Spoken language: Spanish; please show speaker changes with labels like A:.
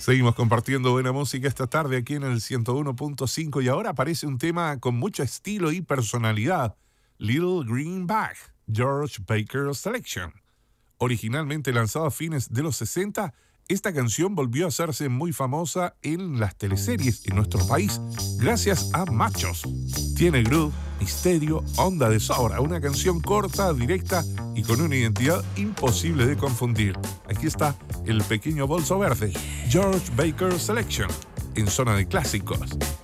A: Seguimos compartiendo buena música esta tarde aquí en el 101.5 y ahora aparece un tema con mucho estilo y personalidad. Little Green Bag, George Baker Selection. Originalmente lanzado a fines de los 60, esta canción volvió a hacerse muy famosa en las teleseries en nuestro país, gracias a Machos. Tiene groove, misterio, onda de sobra, una canción corta, directa y con una identidad imposible de confundir. Aquí está el pequeño bolso verde, George Baker Selection, en zona de clásicos.